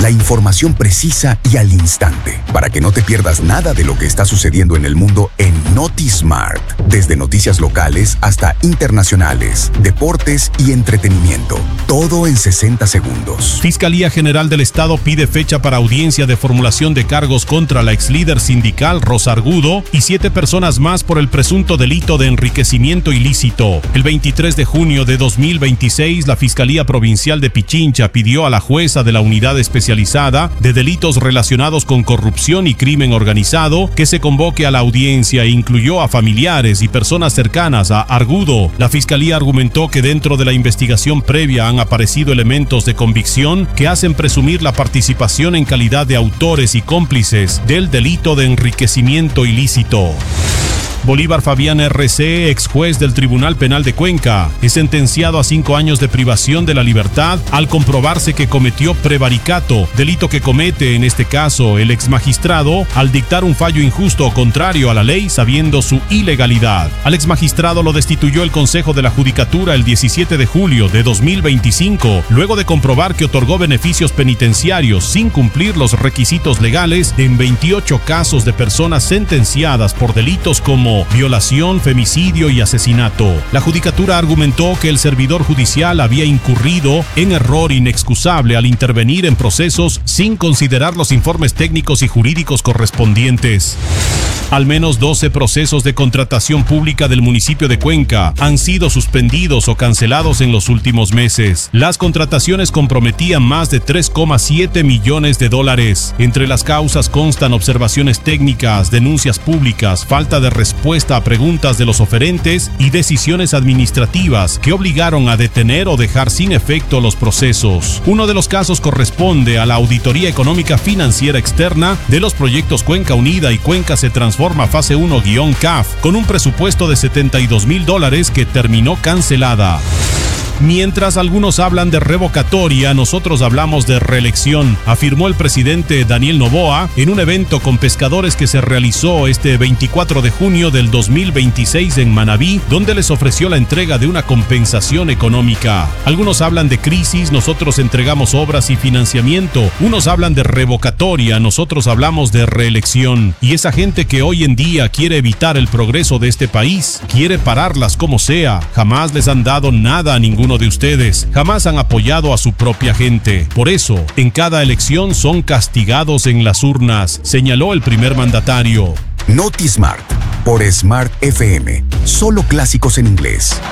La información precisa y al instante, para que no te pierdas nada de lo que está sucediendo en el mundo en NotiSmart. Desde noticias locales hasta internacionales, deportes y entretenimiento. Todo en 60 segundos. Fiscalía General del Estado pide fecha para audiencia de formulación de cargos contra la exlíder sindical Rosa Argudo y 7 personas más por el presunto delito de enriquecimiento ilícito. El 23 de junio de 2026, la Fiscalía Provincial de Pichincha pidió a la jueza de la Unidad Especializada de Delitos Relacionados con Corrupción y Crimen Organizado que se convoque a la audiencia e incluyó a familiares y personas cercanas a Argudo. La Fiscalía argumentó que dentro de la investigación previa han aparecido elementos de convicción que hacen presumir la participación en calidad de autores y cómplices del delito de enriquecimiento ilícito. Bolívar Fabián R.C., ex juez del Tribunal Penal de Cuenca, es sentenciado a 5 años de privación de la libertad al comprobarse que cometió prevaricato, delito que comete en este caso el ex magistrado al dictar un fallo injusto o contrario a la ley sabiendo su ilegalidad. Al ex magistrado lo destituyó el Consejo de la Judicatura el 17 de julio de 2025, luego de comprobar que otorgó beneficios penitenciarios sin cumplir los requisitos legales en 28 casos de personas sentenciadas por delitos como violación, femicidio y asesinato. La Judicatura argumentó que el servidor judicial había incurrido en error inexcusable al intervenir en procesos sin considerar los informes técnicos y jurídicos correspondientes. Al menos 12 procesos de contratación pública del municipio de Cuenca han sido suspendidos o cancelados en los últimos meses. Las contrataciones comprometían más de 3,7 millones de dólares. Entre las causas constan observaciones técnicas, denuncias públicas, falta de respuesta a preguntas de los oferentes y decisiones administrativas que obligaron a detener o dejar sin efecto los procesos. Uno de los casos corresponde a la Auditoría Económica Financiera Externa de los proyectos Cuenca Unida y Cuenca se transforma fase 1-CAF, con un presupuesto de $72,000 que terminó cancelada. Mientras algunos hablan de revocatoria, nosotros hablamos de reelección, afirmó el presidente Daniel Noboa en un evento con pescadores que se realizó este 24 de junio del 2026 en Manabí, donde les ofreció la entrega de una compensación económica. Algunos hablan de crisis, nosotros entregamos obras y financiamiento. Unos hablan de revocatoria, nosotros hablamos de reelección. Y esa gente que hoy en día quiere evitar el progreso de este país, quiere pararlas como sea, jamás les han dado nada a ninguno de ustedes, jamás han apoyado a su propia gente. Por eso, en cada elección son castigados en las urnas, señaló el primer mandatario. NotiSmart, por Smart FM, solo clásicos en inglés.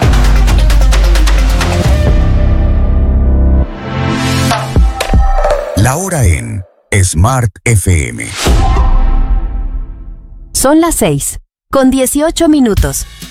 La hora en Smart FM. Son las 6:18.